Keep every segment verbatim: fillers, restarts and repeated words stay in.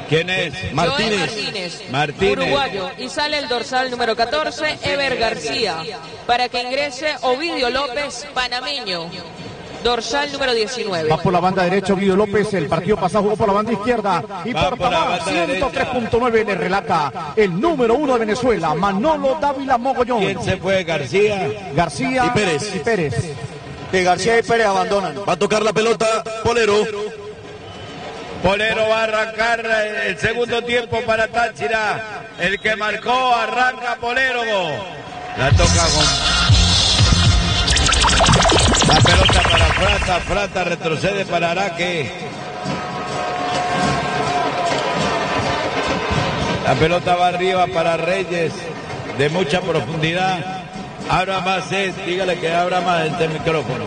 ¿Quién es? Martínez. Martínez. Martínez. Uruguayo. Y sale el dorsal número catorce, Ever García. Para que ingrese Ovidio López, panameño. Dorsal número diecinueve. Va por la banda derecha Ovidio López, el partido pasado jugó por la banda izquierda y Va por por la Tamar banda ciento tres punto nueve le relata el número uno de Venezuela, Manolo Dávila Mogollón. ¿Quién se fue? García. García Y Pérez. Y Pérez. Que García y Pérez abandonan. Va a tocar la pelota Polero. Polero va a arrancar el segundo tiempo para Táchira. El que marcó arranca Polero. La toca con... La pelota para Frata, Frata retrocede para Araque. La pelota va arriba para Reyes, de mucha profundidad. Abra más, eh, dígale que abra más este micrófono.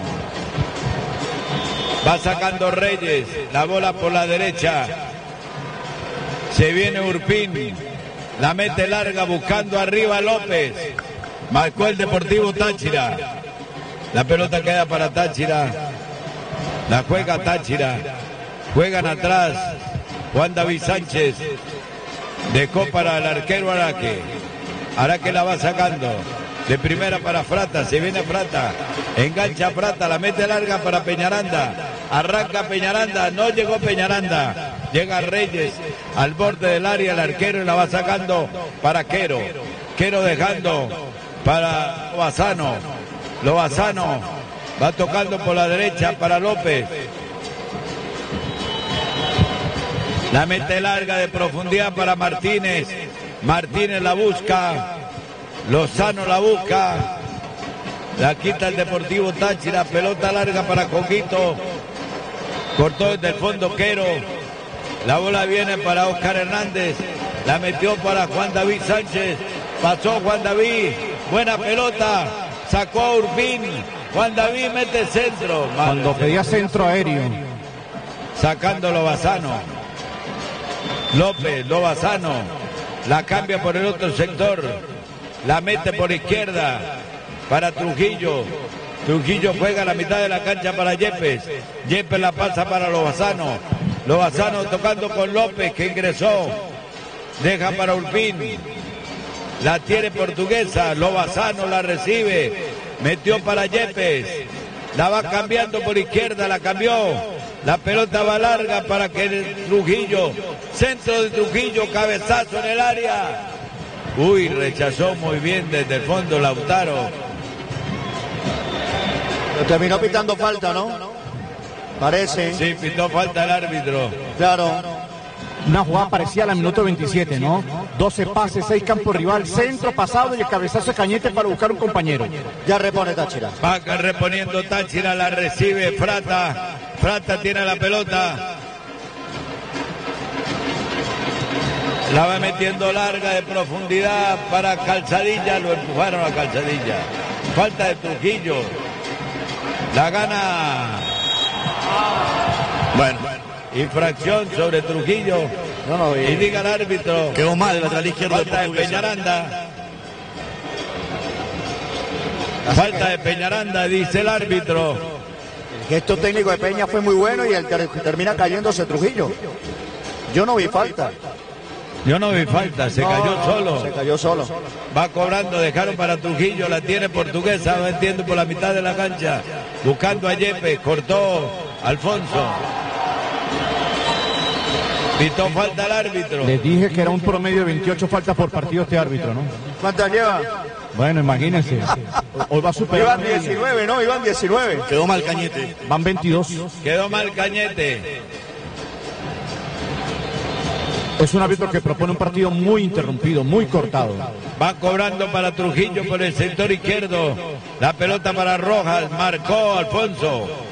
Va sacando Reyes, la bola por la derecha. Se viene Urpín, la mete larga buscando arriba López. Marcó el Deportivo Táchira. La pelota queda para Táchira. La juega Táchira. Juegan atrás. Juan David Sánchez. Dejó para el arquero Araque. Araque la va sacando. De primera para Frata. Se viene Frata. Engancha Frata. La mete larga para Peñaranda. Arranca Peñaranda. No llegó Peñaranda. Llega Reyes al borde del área. El arquero y la va sacando para Quero. Quero dejando para Bazano. Lobazano va tocando por la derecha para López. La mete larga de profundidad para Martínez. Martínez la busca. Lozano la busca. La quita el Deportivo Táchira. Pelota larga para Coquito. Cortó desde el fondo Quero. La bola viene para Oscar Hernández. La metió para Juan David Sánchez. Pasó Juan David. Buena pelota. Sacó a Urbín. Juan David mete centro. Cuando pedía centro aéreo. Sacando Lobazano. López, Lobazano. La cambia por el otro sector. La mete por izquierda. Para Trujillo. Trujillo juega a la mitad de la cancha para Yepes. Yepes la pasa para Lobazano. Lobazano tocando con López que ingresó. Deja para Urbín. La tiene Portuguesa, Lobazano la recibe, metió para Yepes, la va cambiando por izquierda, la cambió, la pelota va larga para que el Trujillo, centro de Trujillo, cabezazo en el área. Uy, rechazó muy bien desde el fondo Lautaro. Lo terminó pitando falta, ¿no? Parece. Sí, pitó falta el árbitro. Claro. Una jugada parecida a la minuto veintisiete, ¿no? doce pases, seis campos rival, centro pasado y el cabezazo de Cañete para buscar un compañero. Ya repone Táchira. Va reponiendo Táchira, la recibe Frata. Frata tiene la pelota. La va metiendo larga de profundidad para Calzadilla. Lo empujaron a Calzadilla. Falta de Trujillo. La gana. Bueno. Infracción sobre Trujillo. No, no, y diga el árbitro. Quedó mal el lateral izquierdo. Falta de Peñaranda. Falta de Peñaranda, dice el árbitro. El gesto técnico de Peña fue muy bueno y el que termina cayéndose Trujillo. Yo no vi falta. Yo no vi falta, se no, cayó no, solo. Se cayó solo. Va cobrando, dejaron para Trujillo, la tiene Portuguesa, va metiendo por la mitad de la cancha. Buscando a Yepes, cortó Alfonso. Pitó falta al árbitro. Les dije que era un promedio de veintiocho faltas por partido este árbitro, ¿no? ¿Cuántas lleva? Bueno, imagínense. Hoy va a superar. Iban diecinueve, ¿no? Iban diecinueve. Quedó mal Cañete. Van veintidós. Quedó mal Cañete. Es un árbitro que propone un partido muy interrumpido, muy cortado. Va cobrando para Trujillo por el sector izquierdo. La pelota para Rojas. Marcó Alfonso.